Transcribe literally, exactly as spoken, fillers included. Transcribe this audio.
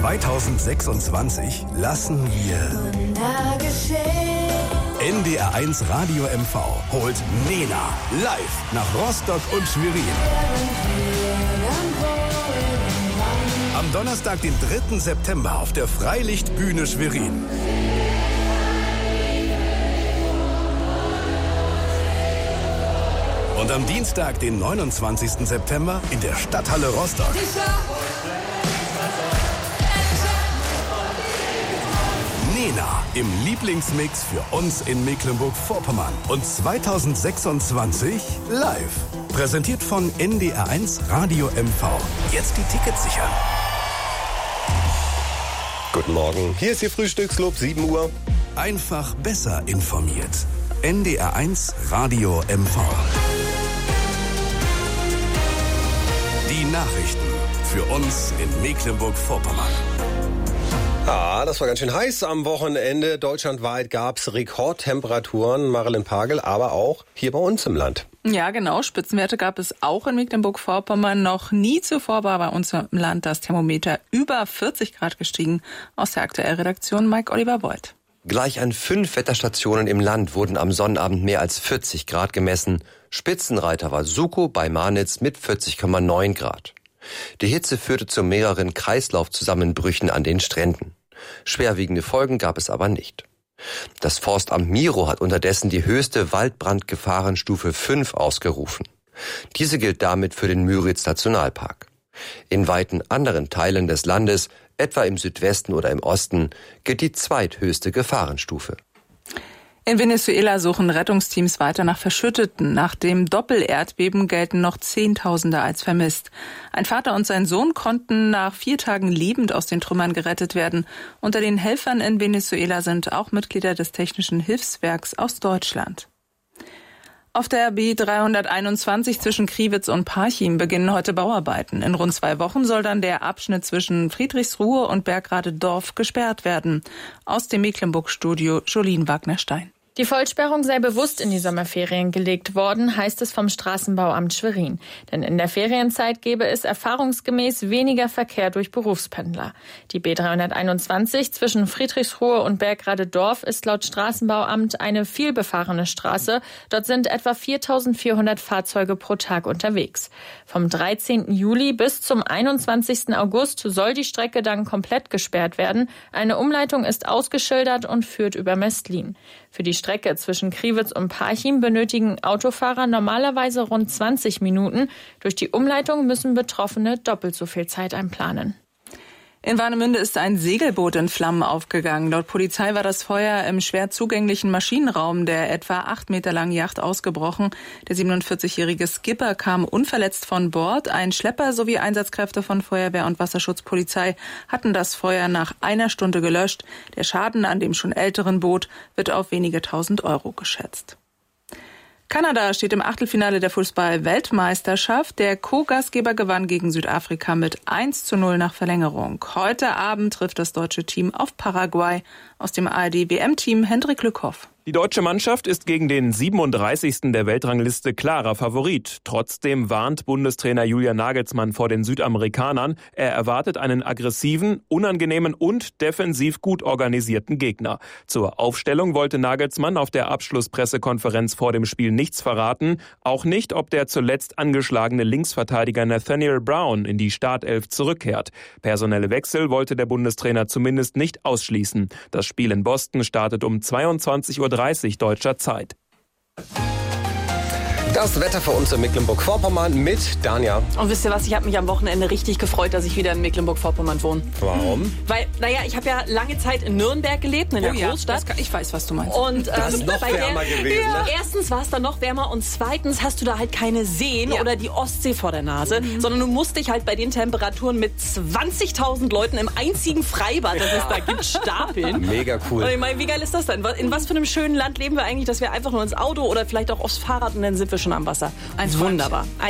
zweitausendsechsundzwanzig lassen wir N D R eins Radio M V holt Nena live nach Rostock und Schwerin. Am Donnerstag, den dritten September auf der Freilichtbühne Schwerin. Und am Dienstag, den neunundzwanzigsten September in der Stadthalle Rostock. Nena im Lieblingsmix für uns in Mecklenburg-Vorpommern und zweitausendsechsundzwanzig live. Präsentiert von N D R eins Radio M V. Jetzt die Tickets sichern. Guten Morgen, hier ist Ihr Frühstückslob, sieben Uhr. Einfach besser informiert. N D R eins Radio M V. Die Nachrichten für uns in Mecklenburg-Vorpommern. Ah, das war ganz schön heiß am Wochenende. Deutschlandweit gab's Rekordtemperaturen, Marilyn Pagel, aber auch hier bei uns im Land. Ja, genau. Spitzenwerte gab es auch in Mecklenburg-Vorpommern. Noch nie zuvor war bei uns im Land das Thermometer über vierzig Grad gestiegen. Aus der Aktuellredaktion Mike Oliver Beuth. Gleich an fünf Wetterstationen im Land wurden am Sonnabend mehr als vierzig Grad gemessen. Spitzenreiter war Sukow bei Marnitz mit vierzig Komma neun Grad. Die Hitze führte zu mehreren Kreislaufzusammenbrüchen an den Stränden. Schwerwiegende Folgen gab es aber nicht. Das Forstamt Miro hat unterdessen die höchste Waldbrandgefahrenstufe fünf ausgerufen. Diese gilt damit für den Müritz-Nationalpark. In weiten anderen Teilen des Landes, etwa im Südwesten oder im Osten, gilt die zweithöchste Gefahrenstufe. In Venezuela suchen Rettungsteams weiter nach Verschütteten. Nach dem Doppelerdbeben gelten noch Zehntausende als vermisst. Ein Vater und sein Sohn konnten nach vier Tagen lebend aus den Trümmern gerettet werden. Unter den Helfern in Venezuela sind auch Mitglieder des Technischen Hilfswerks aus Deutschland. Auf der B dreihunderteinundzwanzig zwischen Kriwitz und Parchim beginnen heute Bauarbeiten. In rund zwei Wochen soll dann der Abschnitt zwischen Friedrichsruhe und Bergradedorf gesperrt werden. Aus dem Mecklenburg-Studio Jolien Wagner-Stein. Die Vollsperrung sei bewusst in die Sommerferien gelegt worden, heißt es vom Straßenbauamt Schwerin. Denn in der Ferienzeit gäbe es erfahrungsgemäß weniger Verkehr durch Berufspendler. Die B dreihunderteinundzwanzig zwischen Friedrichsruhe und Bergradedorf ist laut Straßenbauamt eine vielbefahrene Straße. Dort sind etwa viertausendvierhundert Fahrzeuge pro Tag unterwegs. Vom dreizehnten Juli bis zum einundzwanzigsten August soll die Strecke dann komplett gesperrt werden. Eine Umleitung ist ausgeschildert und führt über Mestlin. Für die Strecke zwischen Kriwitz und Parchim benötigen Autofahrer normalerweise rund zwanzig Minuten. Durch die Umleitung müssen Betroffene doppelt so viel Zeit einplanen. In Warnemünde ist ein Segelboot in Flammen aufgegangen. Laut Polizei war das Feuer im schwer zugänglichen Maschinenraum der etwa acht Meter langen Yacht ausgebrochen. Der siebenundvierzigjährige Skipper kam unverletzt von Bord. Ein Schlepper sowie Einsatzkräfte von Feuerwehr und Wasserschutzpolizei hatten das Feuer nach einer Stunde gelöscht. Der Schaden an dem schon älteren Boot wird auf wenige tausend Euro geschätzt. Kanada steht im Achtelfinale der Fußball-Weltmeisterschaft. Der Co-Gastgeber gewann gegen Südafrika mit eins zu null nach Verlängerung. Heute Abend trifft das deutsche Team auf Paraguay. Aus dem A R D-W M-Team Hendrik Lückhoff. Die deutsche Mannschaft ist gegen den siebenunddreißigsten der Weltrangliste klarer Favorit. Trotzdem warnt Bundestrainer Julian Nagelsmann vor den Südamerikanern. Er erwartet einen aggressiven, unangenehmen und defensiv gut organisierten Gegner. Zur Aufstellung wollte Nagelsmann auf der Abschlusspressekonferenz vor dem Spiel nichts verraten. Auch nicht, ob der zuletzt angeschlagene Linksverteidiger Nathaniel Brown in die Startelf zurückkehrt. Personelle Wechsel wollte der Bundestrainer zumindest nicht ausschließen. Das Spiel in Boston startet um zweiundzwanzig Uhr dreißig deutscher Zeit. Das Wetter für uns in Mecklenburg-Vorpommern mit Danja. Und wisst ihr was, ich habe mich am Wochenende richtig gefreut, dass ich wieder in Mecklenburg-Vorpommern wohne. Warum? Weil, naja, ich habe ja lange Zeit in Nürnberg gelebt, in der oh ja, Großstadt. Kann, ich weiß, was du meinst. Und, ähm, das ist noch bei wärmer der, gewesen. Ja, Ne? erstens war es dann noch wärmer und zweitens hast du da halt keine Seen Ja. oder die Ostsee vor der Nase, mhm. sondern du musst dich halt bei den Temperaturen mit zwanzigtausend Leuten im einzigen Freibad, das es da gibt, stapeln. Mega cool. Und ich meine, wie geil ist das denn? In was für einem schönen Land leben wir eigentlich, dass wir einfach nur ins Auto oder vielleicht auch aufs Fahrrad und dann sind wir schon am Wasser. Ein Wunderbar.